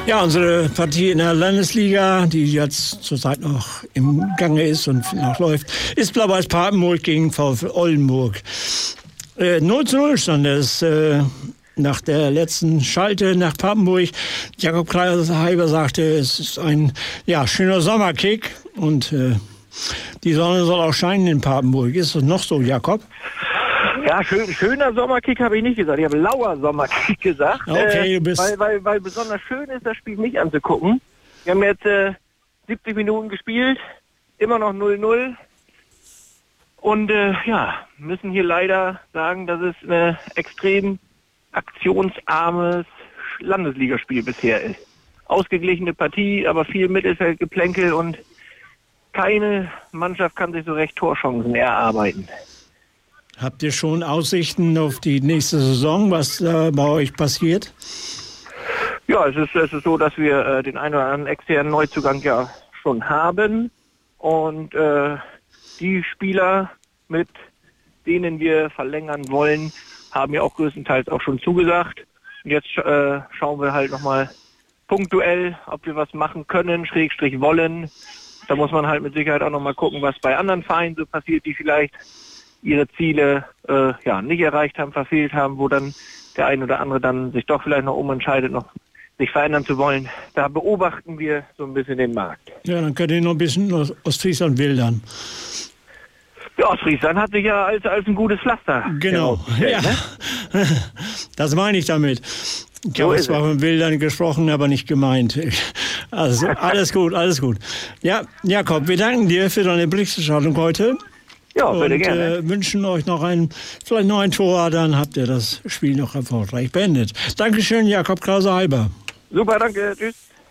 Ja, unsere Partie in der Landesliga, die jetzt zurzeit noch im Gange ist und noch läuft, ist Blau-Weiß Papenburg gegen VfL Oldenburg. 0:0 stand es nach der letzten Schalte nach Papenburg. Jakob Kreiser-Heiber sagte, es ist ein schöner Sommerkick und die Sonne soll auch scheinen in Papenburg. Ist das noch so, Jakob? Ja, schöner Sommerkick habe ich nicht gesagt. Ich habe lauer Sommerkick gesagt. Okay, du bist... Weil besonders schön ist, das Spiel nicht anzugucken. Wir haben jetzt 70 Minuten gespielt, immer noch 0:0. Und müssen hier leider sagen, dass es ein extrem aktionsarmes Landesligaspiel bisher ist. Ausgeglichene Partie, aber viel Mittelfeldgeplänkel und keine Mannschaft kann sich so recht Torchancen erarbeiten. Habt ihr schon Aussichten auf die nächste Saison, was bei euch passiert? Ja, es ist so, dass wir den einen oder anderen externen Neuzugang ja schon haben. Und die Spieler, mit denen wir verlängern wollen, haben ja auch größtenteils auch schon zugesagt. Und jetzt schauen wir halt nochmal punktuell, ob wir was machen können, / wollen. Da muss man halt mit Sicherheit auch nochmal gucken, was bei anderen Vereinen so passiert, die vielleicht ihre Ziele nicht erreicht haben, verfehlt haben, wo dann der ein oder andere dann sich doch vielleicht noch umentscheidet, noch sich verändern zu wollen. Da beobachten wir so ein bisschen den Markt. Ja, dann könnt ihr noch ein bisschen Ostfriesland wildern. Ja, Ostfriesland hat sich ja als ein gutes Pflaster. Genau, ja. Ne? Das meine ich damit. Ich habe zwar von Wildern gesprochen, aber nicht gemeint. Also alles gut, alles gut. Ja, Jakob, wir danken dir für deine Berichterstattung heute. Ja, bitte gerne. Und wünschen euch vielleicht noch ein Tor, dann habt ihr das Spiel noch erfolgreich beendet. Dankeschön, Jakob Kreiser-Heiber. Super, danke. Tschüss.